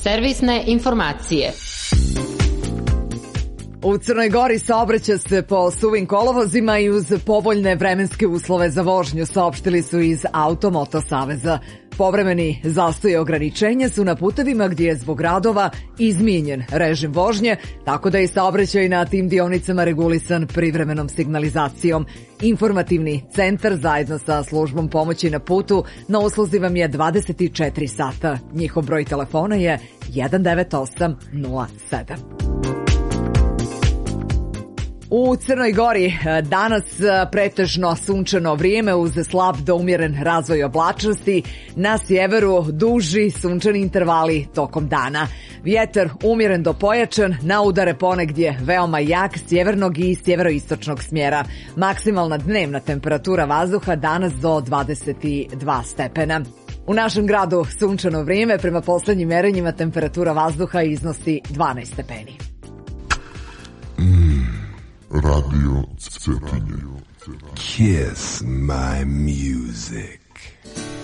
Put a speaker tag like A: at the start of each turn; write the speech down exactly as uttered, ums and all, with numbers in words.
A: Servisne informacije.
B: U Crnoj Gori saobraća se po suvim kolovozima i uz povoljne vremenske uslove za vožnju, saopštili su iz Automoto saveza. Povremeni zastoj i ograničenja su na putevima gdje je zbog radova izmijenjen režim vožnje, tako da je saobraćaj na tim dionicama regulisan privremenom signalizacijom. Informativni centar zajedno sa službom pomoći na putu na usluzi vam je dvadeset četiri sata. Njihov broj telefona je jedan devet osam nula sedam. U Crnoj Gori danas pretežno sunčano vrijeme uz slab do umjeren razvoj oblačnosti. Na sjeveru duži sunčani intervali tokom dana. Vjetar umjeren do pojačan, na udare ponegdje veoma jak sjevernog i sjeveroistočnog smjera. Maksimalna dnevna temperatura vazduha danas do dvadeset dva stepena. U našem gradu sunčano vrijeme, prema poslednjim merenjima temperatura vazduha iznosi dvanaest stepeni.
C: Radio Cetinje. Kiss my music.